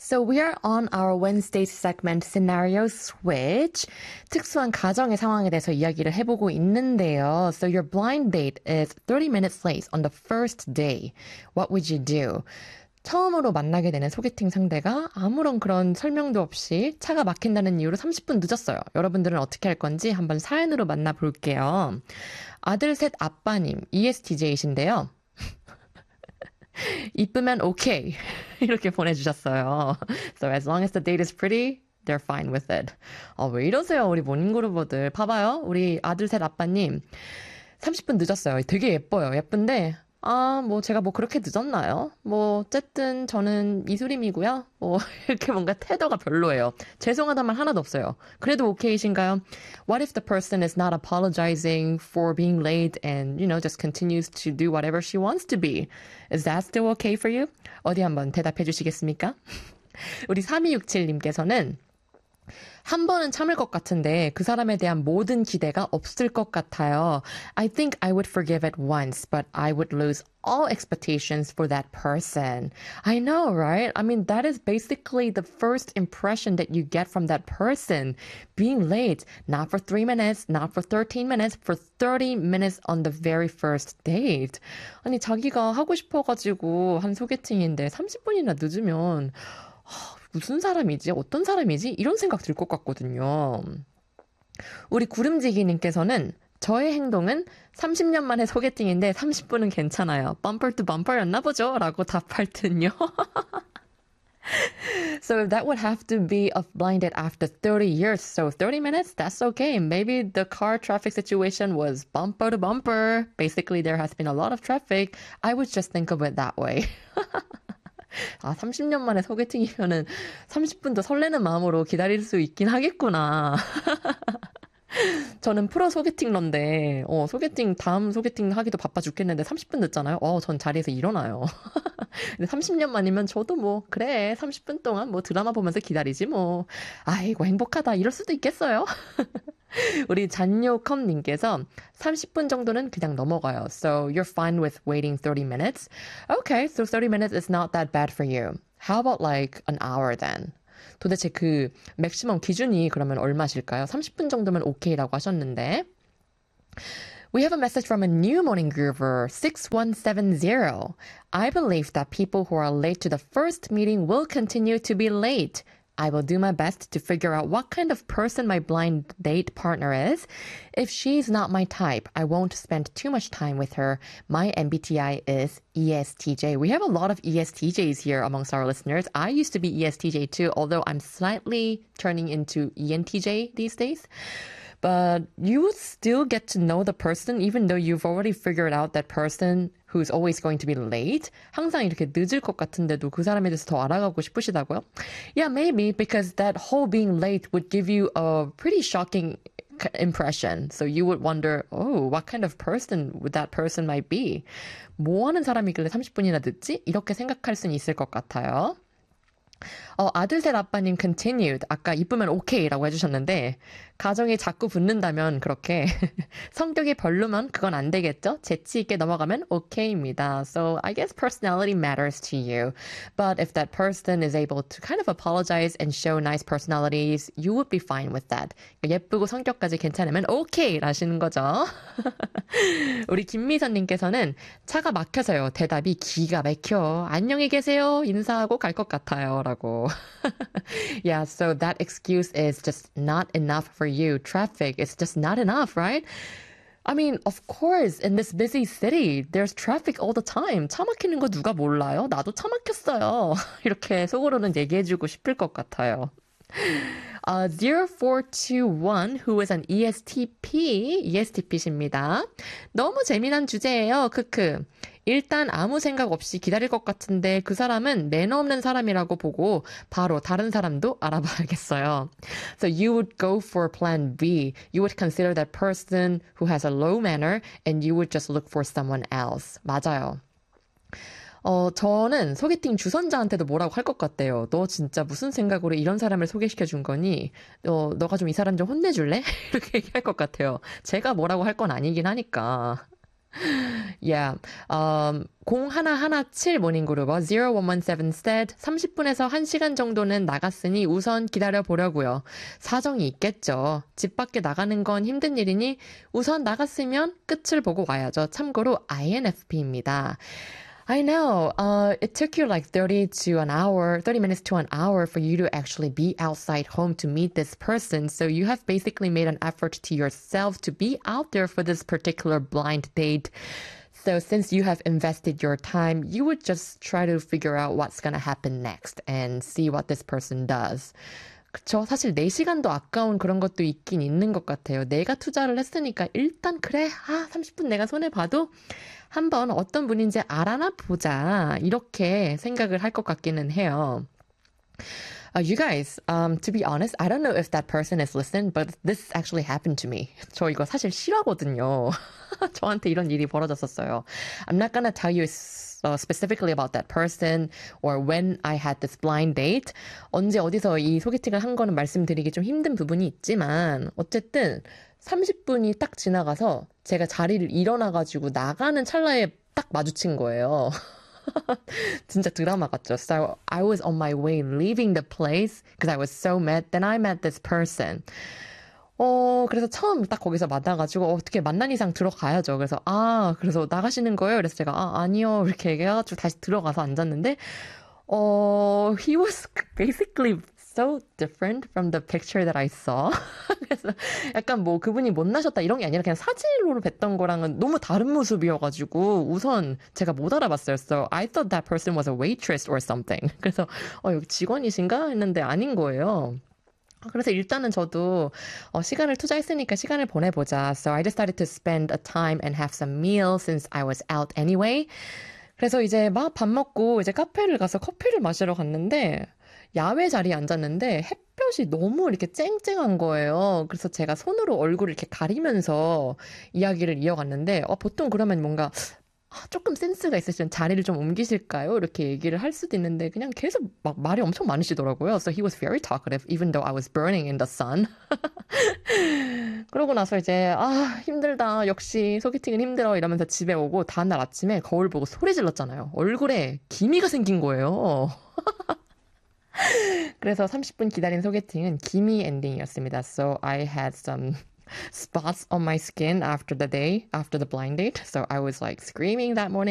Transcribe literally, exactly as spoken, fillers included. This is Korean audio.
So we are on our Wednesday segment Scenario Switch. 특수한 가정의 상황에 대해서 이야기를 해보고 있는데요. So your blind date is thirty minutes late on the first day. What would you do? 처음으로 만나게 되는 소개팅 상대가 아무런 그런 설명도 없이 차가 막힌다는 이유로 삼십 분 늦었어요. 여러분들은 어떻게 할 건지 한번 사연으로 만나볼게요. 아들 셋 아빠님, 이에스티제이신데요. 이쁘면 오케이 이렇게 보내주셨어요. So as long as the date is pretty, they're fine with it. 아, 왜 이러세요 우리 모닝그루버들. 봐봐요. 우리 아들 셋 아빠님 삼십 분 늦었어요. 되게 예뻐요. 예쁜데 아, 뭐 제가 뭐 그렇게 늦었나요? 뭐 어쨌든 저는 이수림이고요. 뭐 이렇게 뭔가 태도가 별로예요. 죄송하다는 말 하나도 없어요. 그래도 오케이신가요? What if the person is not apologizing for being late and, you know, just continues to do whatever she wants to be? Is that still okay for you? 어디 한번 대답해 주시겠습니까? 우리 삼이육칠님께서는 한 번은 참을 것 같은데 그 사람에 대한 모든 기대가 없을 것 같아요. I think I would forgive it once, but I would lose all expectations for that person. I know, right? I mean, that is basically the first impression that you get from that person. Being late, not for three minutes, not for thirteen minutes, for thirty minutes on the very first date. 아니, 자기가 하고 싶어가지고 한 소개팅인데 삼십 분이나 늦으면 무슨 사람이지? 어떤 사람이지? 이런 생각 들 것 같거든요. 우리 구름지기님께서는 저의 행동은 삼십 년 만에 소개팅인데 삼십 분은 괜찮아요. bumper to bumper였나 보죠? 라고 답할 듯요. So that would have to be a blind date after thirty years. So thirty minutes, that's okay. Maybe the car traffic situation was bumper to bumper. Basically, there has been a lot of traffic. I would just think of it that way. 아, 삼십 년 만에 소개팅이면은 삼십 분도 설레는 마음으로 기다릴 수 있긴 하겠구나. 저는 프로 소개팅러인데, 어, 소개팅, 다음 소개팅 하기도 바빠 죽겠는데 삼십 분 늦잖아요? 어, 전 자리에서 일어나요. 근데 삼십 년 만이면 저도 뭐, 그래, 삼십 분 동안 뭐 드라마 보면서 기다리지 뭐. 아이고, 행복하다. 이럴 수도 있겠어요. 우리 잔요컴님께서 삼십 분 정도는 그냥 넘어가요. So you're fine with waiting thirty minutes? Okay, so thirty minutes is not that bad for you. How about like an hour then? 도대체 그 맥시멈 기준이 그러면 얼마실까요? 삼십 분 정도면 오케이라고 하셨는데. We have a message from a new morning groover, six one seven zero. I believe that people who are late to the first meeting will continue to be late. I will do my best to figure out what kind of person my blind date partner is. If she's not my type, I won't spend too much time with her. My M B T I is E S T J. We have a lot of E S T Js here amongst our listeners. I used to be E S T J too, although I'm slightly turning into E N T J these days. But you would still get to know the person even though you've already figured out that person who's always going to be late. 항상 이렇게 늦을 것 같은데도 그 사람에 대해서 더 알아가고 싶으시다고요? Yeah, maybe because that whole being late would give you a pretty shocking impression. So you would wonder, oh, what kind of person would that person might be? 뭐 하는 사람이길래 삼십 분이나 늦지? 이렇게 생각할 수는 있을 것 같아요. 어, 아들 셋 아빠님 continued. 아까 이쁘면 오케이라고 해주셨는데 가정이 자꾸 붙는다면 그렇게 성격이 별로면 그건 안 되겠죠? 재치 있게 넘어가면 오케이입니다. So I guess personality matters to you. But if that person is able to kind of apologize and show nice personalities, you would be fine with that. 예쁘고 성격까지 괜찮으면 오케이라시는 거죠. 우리 김미선님께서는 차가 막혀서요. 대답이 기가 막혀. 안녕히 계세요. 인사하고 갈 것 같아요. 라고. Yeah, so that excuse is just not enough for you. Traffic is just not enough, right? I mean, of course, in this busy city, there's traffic all the time. 차 막히는 거 누가 몰라요? 나도 차 막혔어요. 이렇게 속으로는 얘기해주고 싶을 것 같아요. Uh, zero four two one, who is an E S T P, 이에스티피십니다. 너무 재미난 주제예요. 크크. 일단 아무 생각 없이 기다릴 것 같은데 그 사람은 매너 없는 사람이라고 보고 바로 다른 사람도 알아봐야겠어요. So you would go for plan B. You would consider that person who has a low manner and you would just look for someone else. 맞아요. 어, 저는 소개팅 주선자한테도 뭐라고 할 것 같대요. 너 진짜 무슨 생각으로 이런 사람을 소개시켜 준 거니? 어, 너가 좀 이 사람 좀 혼내줄래? 이렇게 얘기할 것 같아요. 제가 뭐라고 할 건 아니긴 하니까. Yeah. Um, 공일일칠 모닝그룹어 공일일칠 said 삼십 분에서 한 시간 정도는 나갔으니 우선 기다려 보려고요. 사정이 있겠죠. 집 밖에 나가는 건 힘든 일이니 우선 나갔으면 끝을 보고 와야죠. 참고로 아이엔에프피입니다. I know. Uh, it took you like thirty to an hour, thirty minutes to an hour for you to actually be outside home to meet this person. So you have basically made an effort to yourself to be out there for this particular blind date. So since you have invested your time, you would just try to figure out what's going to happen next and see what this person does. 그쵸. 사실 네 시간도 아까운 그런 것도 있긴 있는 것 같아요. 내가 투자를 했으니까 일단 그래. 아, 삼십 분 내가 손해봐도 한번 어떤 분인지 알아나 보자. 이렇게 생각을 할 것 같기는 해요. Uh, you guys, um, to be honest, I don't know if that person is listening, but this actually happened to me. 저 이거 사실 싫어하거든요. 저한테 이런 일이 벌어졌었어요. I'm not gonna tell you uh, specifically about that person or when I had this blind date. 언제 어디서 이 소개팅을 한 거는 말씀드리기 좀 힘든 부분이 있지만 어쨌든 삼십 분이 딱 지나가서 제가 자리를 일어나가지고 나가는 찰나에 딱 마주친 거예요. 진짜 드라마 같죠? So I was on my way leaving the place because I was so mad. Then I met this person. 어, 그래서 처음 딱 거기서 만나가지고 어떻게 만난 이상 들어가야죠. 그래서 아, 그래서 나가시는 거예요? 그래서 제가 아, 아니요. 이렇게 얘기해가지고 다시 들어가서 앉았는데 어, he was basically so different from the picture that I saw. 그래서 약간 뭐 그분이 못나셨다 이런 게 아니라 그냥 사진으로 뵀던 거랑은 너무 다른 모습이어가지고 우선 제가 못 알아봤어요. So I thought that person was a waitress or something. 그래서 어, 여기 직원이신가 했는데 아닌 거예요. 그래서 일단은 저도 어, 시간을 투자했으니까 시간을 보내보자. So I decided to spend a time and have some meal since I was out anyway. 그래서 이제 막 밥 먹고 이제 카페를 가서 커피를 마시러 갔는데 야외 자리에 앉았는데 햇볕이 너무 이렇게 쨍쨍한 거예요. 그래서 제가 손으로 얼굴을 이렇게 가리면서 이야기를 이어갔는데 어, 보통 그러면 뭔가 아, 조금 센스가 있으시면 자리를 좀 옮기실까요? 이렇게 얘기를 할 수도 있는데 그냥 계속 막 말이 엄청 많으시더라고요. So he was very talkative even though I was burning in the sun. 그러고 나서 이제 아 힘들다 역시 소개팅은 힘들어 이러면서 집에 오고 다음날 아침에 거울 보고 소리 질렀잖아요. 얼굴에 기미가 생긴 거예요. 그래서 삼십 분 기다린 소개팅은 기미 엔딩이었습니다. So I had some spots on my skin after the day, after the blind date. So I was like screaming that morning.